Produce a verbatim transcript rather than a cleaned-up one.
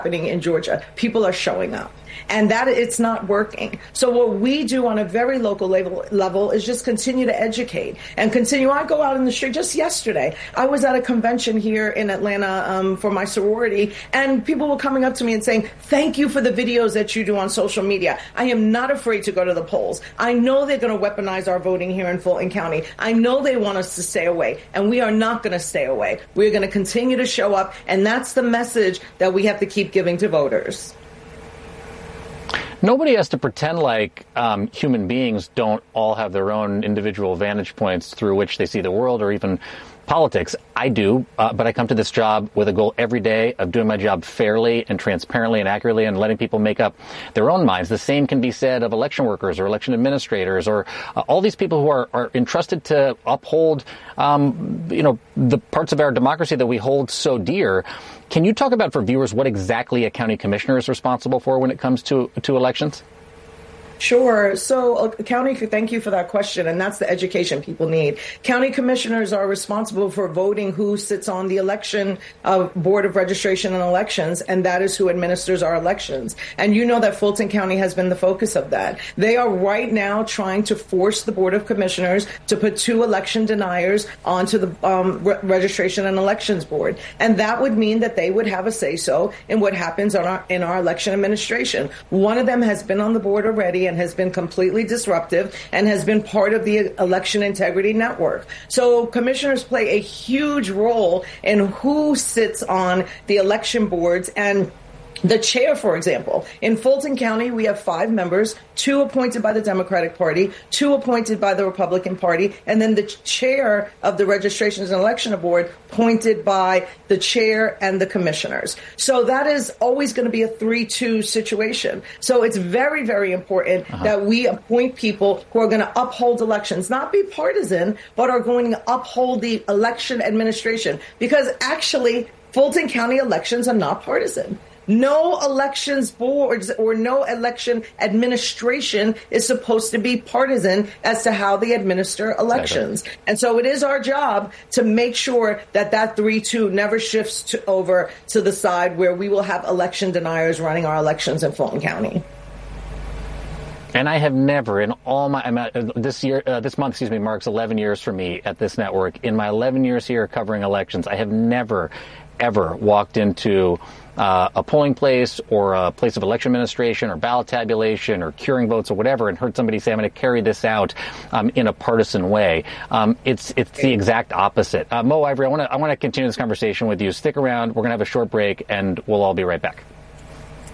happening in Georgia. People are showing up. And that it's not working. So what we do on a very local level, level is just continue to educate and continue. I go out in the street. Just yesterday, I was at a convention here in Atlanta um, for my sorority, and people were coming up to me and saying, thank you for the videos that you do on social media. I am not afraid to go to the polls. I know they're going to weaponize our voting here in Fulton County. I know they want us to stay away, and we are not going to stay away. We're going to continue to show up, and that's the message that we have to keep giving to voters. Nobody has to pretend like um, human beings don't all have their own individual vantage points through which they see the world or even politics. I do, uh, but I come to this job with a goal every day of doing my job fairly and transparently and accurately and letting people make up their own minds. The same can be said of election workers or election administrators or uh, all these people who are, are entrusted to uphold, um, you know, the parts of our democracy that we hold so dear. Can you talk about for viewers what exactly a county commissioner is responsible for when it comes to, to elections? Sure. So, uh, county, thank you for that question. And that's the education people need. County commissioners are responsible for voting who sits on the election uh, board of registration and elections, and that is who administers our elections. And you know that Fulton County has been the focus of that. They are right now trying to force the board of commissioners to put two election deniers onto the um, re- registration and elections board. And that would mean that they would have a say-so in what happens on our, in our election administration. One of them has been on the board already and has been completely disruptive and has been part of the election integrity network. So commissioners play a huge role in who sits on the election boards. And the chair, for example, in Fulton County, we have five members, two appointed by the Democratic Party, two appointed by the Republican Party, and then the chair of the Registrations and Election Board appointed by the chair and the commissioners. So that is always going to be a three two situation. So it's very, very important uh-huh. that we appoint people who are going to uphold elections, not be partisan, but are going to uphold the election administration. Because actually, Fulton County elections are not partisan. No elections boards or no election administration is supposed to be partisan as to how they administer elections. Okay. And so it is our job to make sure that that three two never shifts to over to the side where we will have election deniers running our elections in Fulton County. And I have never, in all my, I'm at, uh, this year, uh, this month, excuse me, marks eleven years for me at this network. In my eleven years here covering elections, I have never, ever walked into uh, a polling place or a place of election administration or ballot tabulation or curing votes or whatever and heard somebody say, I'm going to carry this out um, in a partisan way. Um, it's it's the exact opposite. Uh, Mo Ivory, I want to I want to continue this conversation with you. Stick around. We're going to have a short break, and we'll all be right back.